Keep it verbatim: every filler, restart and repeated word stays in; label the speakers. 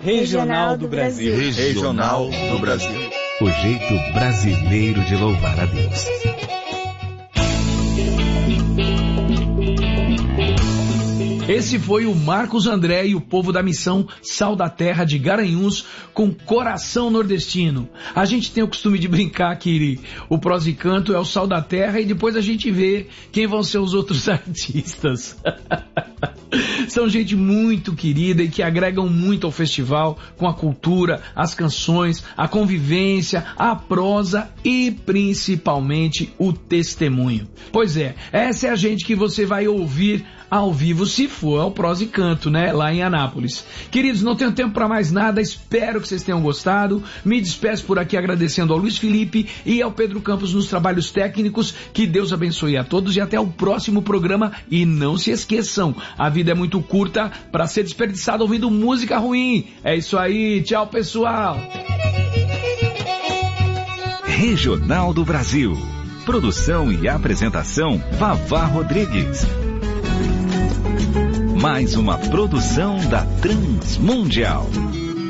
Speaker 1: Regional do Brasil.
Speaker 2: Regional do Brasil.
Speaker 3: O jeito brasileiro de louvar a Deus.
Speaker 4: Esse foi o Marcos André e o povo da missão Sal da Terra de Garanhuns com coração nordestino. A gente tem o costume de brincar que o Prosa e Canto é o Sal da Terra e depois a gente vê quem vão ser os outros artistas. São gente muito querida e que agregam muito ao festival com a cultura, as canções, a convivência, a prosa e principalmente o testemunho. Pois é, essa é a gente que você vai ouvir ao vivo, se for ao Prosa e Canto, né, lá em Anápolis. Queridos, não tenho tempo para mais nada, espero que vocês tenham gostado. Me despeço por aqui agradecendo ao Luiz Felipe e ao Pedro Campos nos trabalhos técnicos. Que Deus abençoe a todos e até o próximo programa. E não se esqueçam, a vida é muito curta para ser desperdiçada ouvindo música ruim. É isso aí, tchau pessoal.
Speaker 3: Regional do Brasil. Produção e apresentação Vavá Rodrigues. Mais uma produção da Transmundial.